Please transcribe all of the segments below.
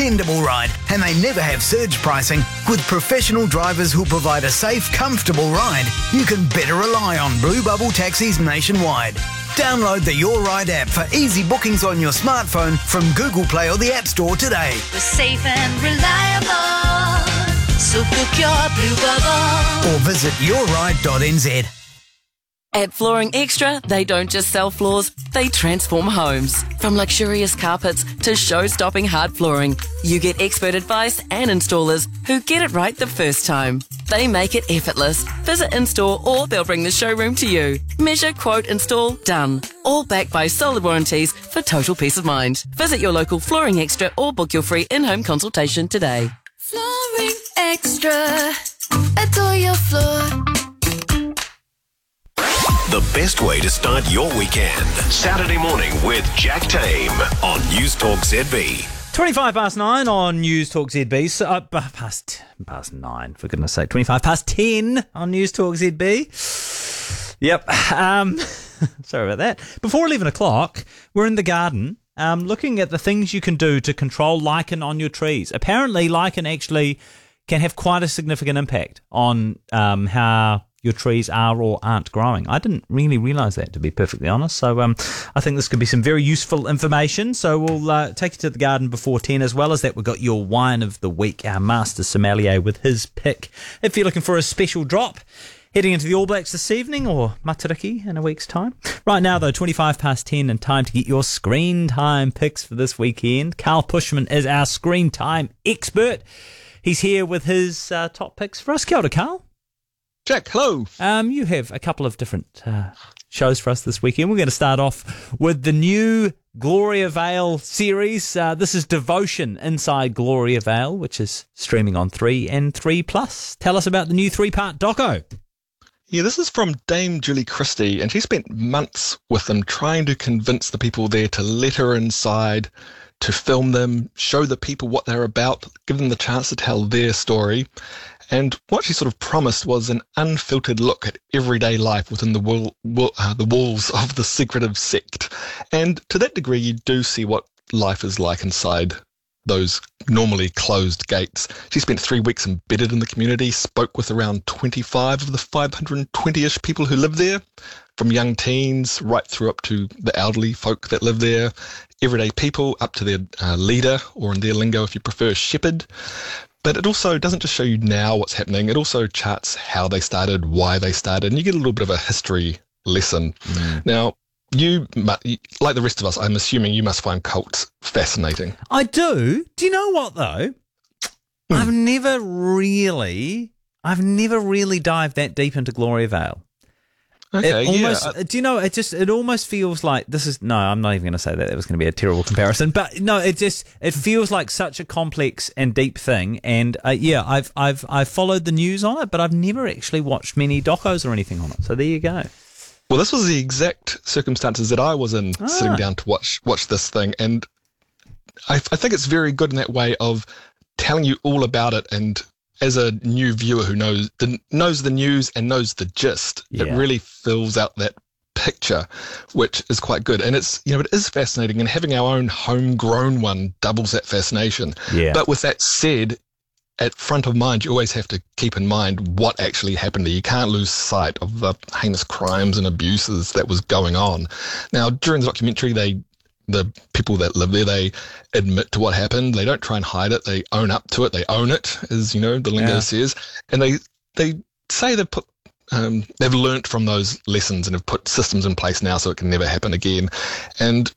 dependable ride, and they never have surge pricing. With professional drivers who provide a safe, comfortable ride, you can better rely on Blue Bubble taxis nationwide. Download the Your Ride app for easy bookings on your smartphone from Google Play or the App Store today. We're safe and reliable, so book your Blue Bubble. Or visit yourride.nz. At Flooring Extra, they don't just sell floors, they transform homes. From luxurious carpets to show-stopping hard flooring, you get expert advice and installers who get it right the first time. They make it effortless. Visit in-store or they'll bring the showroom to you. Measure, quote, install, done. All backed by solid warranties for total peace of mind. Visit your local Flooring Extra or book your free in-home consultation today. Flooring Extra, adore your floor. The best way to start your weekend. Saturday morning with Jack Tame on News Talk ZB. 25 past 9 on News Talk ZB. So, past 9, for goodness sake. 25 past 10 on News Talk ZB. Yep. Sorry about that. Before 11 o'clock, we're in the garden looking at the things you can do to control lichen on your trees. Apparently, lichen actually can have quite a significant impact on how your trees are or aren't growing. I didn't really realise that, to be perfectly honest. So I think this could be some very useful information. So we'll take you to the garden before 10. As well as that, we've got your wine of the week, our master sommelier with his pick. If you're looking for a special drop, heading into the All Blacks this evening or Matariki in a week's time. Right now, though, 25 past 10 and time to get your screen time picks for this weekend. Carl Pushman is our screen time expert. He's here with his top picks for us. Kia ora, Carl. Jack, hello. You have a couple of different shows for us this weekend. We're going to start off with the new Gloria Vale series. This is Devotion Inside Gloria Vale, which is streaming on 3 and 3+. Tell us about the new 3-part doco. Yeah, this is from Dame Julie Christie, and she spent months with them trying to convince the people there to let her inside, to film them, show the people what they're about, give them the chance to tell their story. And what she sort of promised was an unfiltered look at everyday life within the walls of the secretive sect. And to that degree, you do see what life is like inside those normally closed gates. She spent 3 weeks embedded in the community, spoke with around 25 of the 520-ish people who live there, from young teens right through up to the elderly folk that live there, everyday people up to their leader, or in their lingo, if you prefer, shepherd. But it also doesn't just show you now what's happening, it also charts how they started, why they started, and you get a little bit of a history lesson. Now, you, like the rest of us, I'm assuming you must find cults fascinating. I do. Do you know what, though? I've never really dived that deep into Gloria Vale. Okay, do you know, it almost feels like this is, no, I'm not even going to say that. That was going to be a terrible comparison. But no, it feels like such a complex and deep thing. And I've followed the news on it, but I've never actually watched many docos or anything on it. So there you go. Well, this was the exact circumstances that I was in, sitting down to watch this thing. And I think it's very good in that way of telling you all about it, and as a new viewer who knows the news and knows the gist, it really fills out that picture, which is quite good. And it's, it is fascinating, and having our own homegrown one doubles that fascination. Yeah. But with that said, at front of mind, you always have to keep in mind what actually happened there. You can't lose sight of the heinous crimes and abuses that was going on. Now, during the documentary, the people that live there, they admit to what happened. They don't try and hide it. They own up to it. They own it, as the lingo says. And they say they've learnt from those lessons and have put systems in place now so it can never happen again. And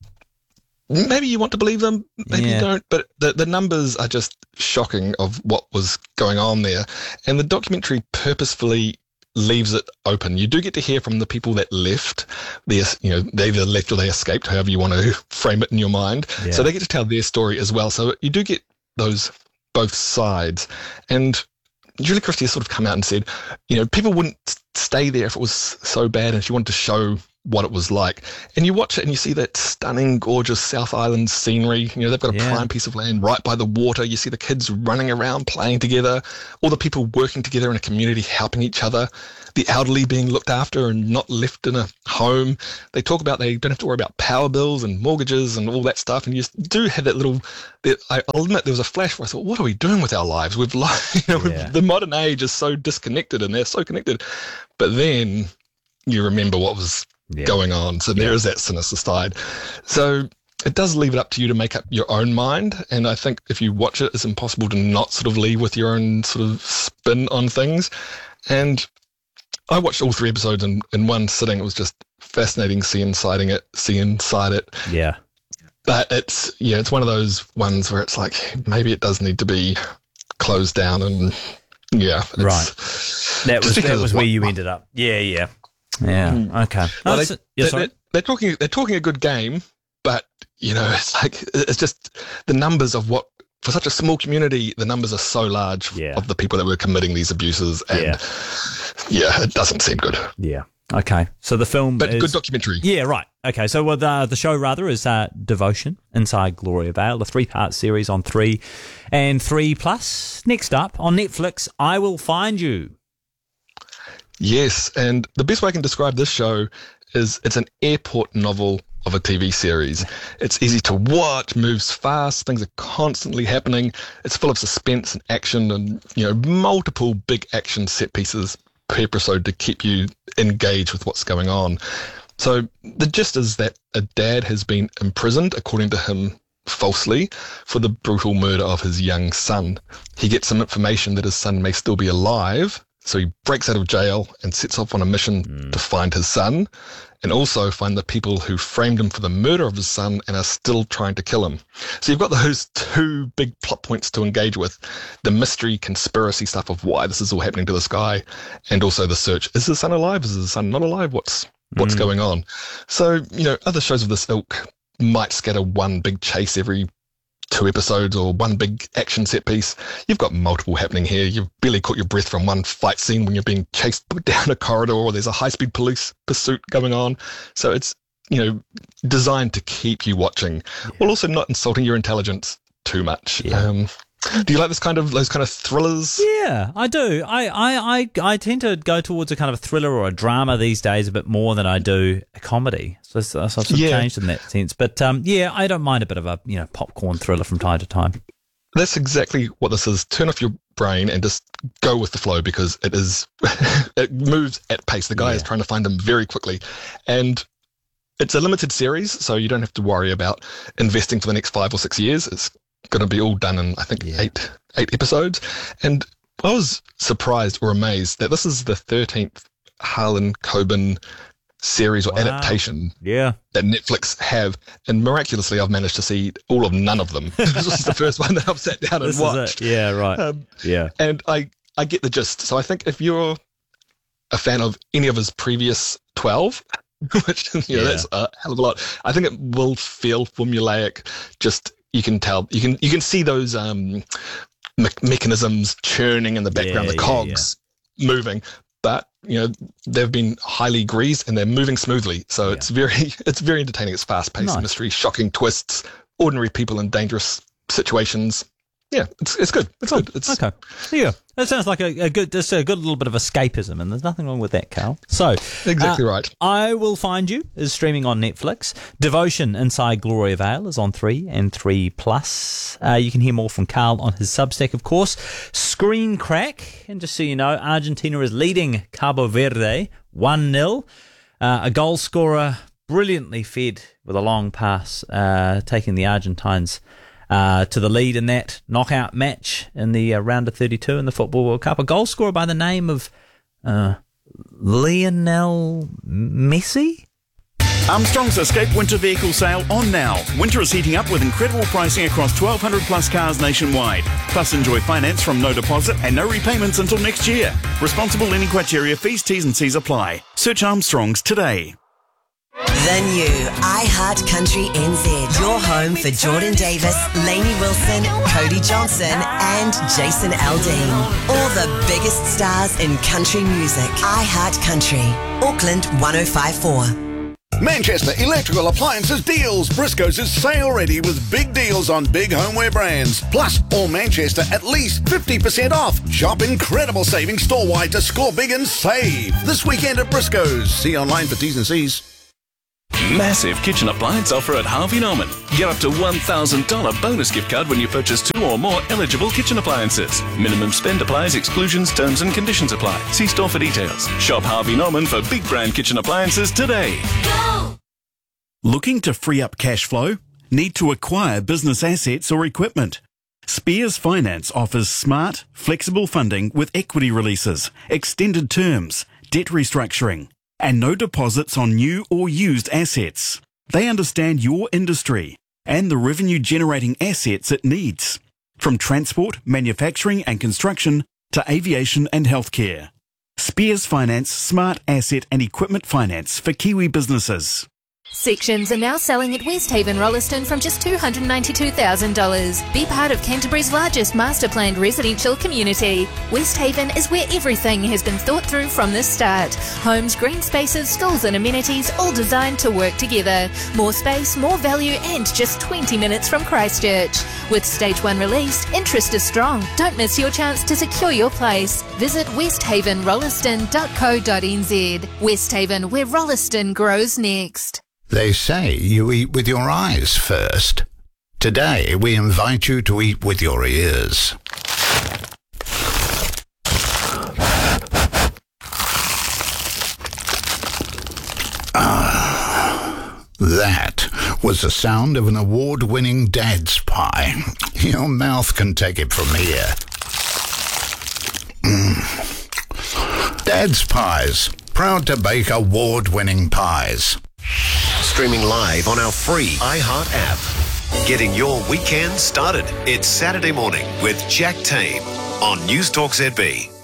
maybe you want to believe them, maybe you don't, but the numbers are just shocking of what was going on there. And the documentary purposefully leaves it open. You do get to hear from the people that left. They either left or they escaped, however you want to frame it in your mind. Yeah. So they get to tell their story as well. So you do get those both sides. And Julie Christie has sort of come out and said, people wouldn't stay there if it was so bad, and she wanted to show what it was like. And you watch it and you see that stunning, gorgeous South Island scenery. You know, they've got a prime piece of land right by the water. You see the kids running around, playing together, all the people working together in a community, helping each other, the elderly being looked after and not left in a home. They talk about they don't have to worry about power bills and mortgages and all that stuff. And you do have that little, I'll admit there was a flash where I thought, what are we doing with our lives? We've the modern age is so disconnected and they're so connected. But then you remember what was going on. So there is that sinister side. So it does leave it up to you to make up your own mind. And I think if you watch it, it's impossible to not sort of leave with your own sort of spin on things. And I watched all 3 episodes in one sitting. It was just fascinating seeing inside it. Yeah. But it's one of those ones where it's like, maybe it does need to be closed down and right. That was where you ended up. Yeah. Okay. Well, they're talking a good game, but it's like it's just the numbers of what for such a small community, the numbers are so large of the people that were committing these abuses, and it doesn't seem good. Yeah. Okay. So the film, but good documentary. Yeah. Right. Okay. So the show rather is Devotion Inside Gloria Vale, a 3-part series on 3 and 3+. Next up on Netflix, I Will Find You. Yes, and the best way I can describe this show is it's an airport novel of a TV series. It's easy to watch, moves fast, things are constantly happening. It's full of suspense and action and, multiple big action set pieces per episode to keep you engaged with what's going on. So the gist is that a dad has been imprisoned, according to him, falsely, for the brutal murder of his young son. He gets some information that his son may still be alive, so he breaks out of jail and sets off on a mission to find his son and also find the people who framed him for the murder of his son and are still trying to kill him. So you've got those 2 big plot points to engage with, the mystery conspiracy stuff of why this is all happening to this guy, and also the search. Is his son alive? Is his son not alive? What's going on? So, other shows of this ilk might scatter one big chase every 2 episodes or one big action set piece. You've got multiple happening here. You've barely caught your breath from one fight scene when you're being chased down a corridor or there's a high-speed police pursuit going on. So it's, designed to keep you watching while also not insulting your intelligence too much. Yeah. Do you like those kind of thrillers? Yeah, I do. I tend to go towards a kind of a thriller or a drama these days a bit more than I do a comedy. So I've sort of changed in that sense. But I don't mind a bit of a popcorn thriller from time to time. That's exactly what this is. Turn off your brain and just go with the flow because it is it moves at pace. The guy is trying to find him very quickly, and it's a limited series, so you don't have to worry about investing for the next 5 or 6 years. It's going to be all done in, I think, 8 episodes. And I was surprised or amazed that this is the 13th Harlan Coben series or adaptation that Netflix have. And miraculously, I've managed to see all of none of them. This is the first one that I've sat down and watched. Yeah, right. And I get the gist. So I think if you're a fan of any of his previous 12... which that's a hell of a lot. I think it will feel formulaic. Just you can tell, you can see those mechanisms churning in the background, the cogs moving. But they've been highly greased and they're moving smoothly. So it's very entertaining. It's fast paced, mystery, shocking twists, ordinary people in dangerous situations. Yeah, it's good. It's good. It's okay. Yeah, that sounds like a good little bit of escapism, and there's nothing wrong with that, Carl. So exactly right. I Will Find You is streaming on Netflix. Devotion Inside Gloria Vale is on 3 and 3+. You can hear more from Carl on his Substack, of course. Screen Crack, and just so you know, Argentina is leading Cabo Verde 1-0. A goal scorer brilliantly fed with a long pass, taking the Argentines to the lead in that knockout match in the round of 32 in the Football World Cup. A goal scorer by the name of Lionel Messi? Armstrong's Escape Winter Vehicle Sale on now. Winter is heating up with incredible pricing across 1,200 plus cars nationwide. Plus enjoy finance from no deposit and no repayments until next year. Responsible lending criteria, fees, T's and C's apply. Search Armstrong's today. The new iHeart Country NZ. Your home for Jordan Davis, Lainey Wilson, Cody Johnson and Jason Aldean. All the biggest stars in country music. iHeart Country. Auckland 105.4. Manchester Electrical Appliances Deals. Briscoes is sale ready with big deals on big homeware brands. Plus, all Manchester at least 50% off. Shop incredible savings store-wide to score big and save. This weekend at Briscoes. See online for T's and C's. Massive kitchen appliance offer at Harvey Norman. Get up to $1,000 bonus gift card when you purchase 2 or more eligible kitchen appliances. Minimum spend applies, exclusions, terms and conditions apply. See store for details. Shop Harvey Norman for big brand kitchen appliances today. Go! Looking to free up cash flow? Need to acquire business assets or equipment? Spears Finance offers smart, flexible funding with equity releases, extended terms, debt restructuring, and no deposits on new or used assets. They understand your industry and the revenue-generating assets it needs, from transport, manufacturing and construction to aviation and healthcare. Spears Finance smart asset and equipment finance for Kiwi businesses. Sections are now selling at Westhaven Rolleston from just $292,000. Be part of Canterbury's largest master planned residential community. Westhaven is where everything has been thought through from the start. Homes, green spaces, schools and amenities all designed to work together. More space, more value and just 20 minutes from Christchurch. With Stage 1 released, interest is strong. Don't miss your chance to secure your place. Visit westhavenrolleston.co.nz. Westhaven, where Rolleston grows next. They say you eat with your eyes first. Today, we invite you to eat with your ears. That was the sound of an award-winning Dad's Pie. Your mouth can take it from here. Dad's Pies, proud to bake award-winning pies. Streaming live on our free iHeart app. Getting your weekend started. It's Saturday morning with Jack Tame on News Talk ZB.